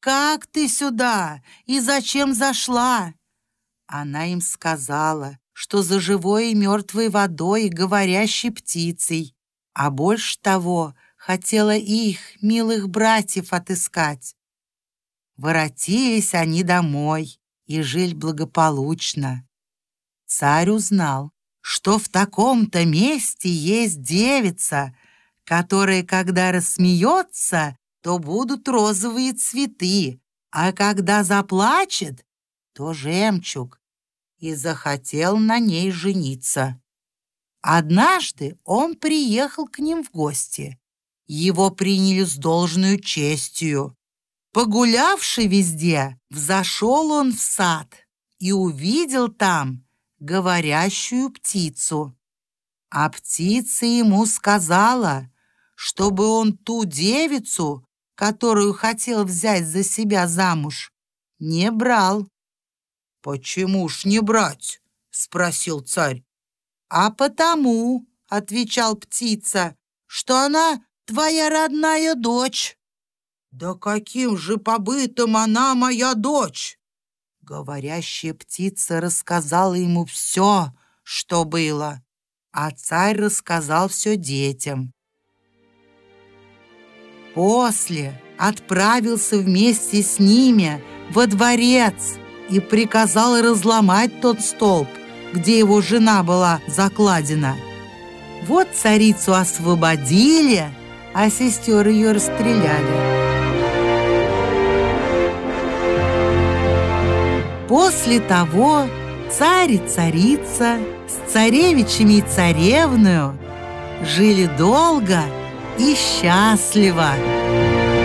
как ты сюда и зачем зашла?» Она им сказала, что за живой и мертвой водой и говорящей птицей, а больше того, хотела их, милых братьев, отыскать. Воротились они домой и жили благополучно. Царь узнал, что в таком-то месте есть девица, которая, когда рассмеется, то будут розовые цветы, а когда заплачет, то жемчуг, и захотел на ней жениться. Однажды он приехал к ним в гости. Его приняли с должной честью. Погулявши везде, взошел он в сад и увидел там говорящую птицу. А птица ему сказала, чтобы он ту девицу, которую хотел взять за себя замуж, не брал. «Почему ж не брать?» — спросил царь. «А потому, — отвечал птица, — что она твоя родная дочь». «Да каким же побытом она моя дочь?» Говорящая птица рассказала ему все, что было, а царь рассказал все детям. После отправился вместе с ними во дворец и приказал разломать тот столб, где его жена была закладена. Вот царицу освободили, а сестер ее расстреляли. После того царь и царица с царевичами и царевною жили долго и счастливо.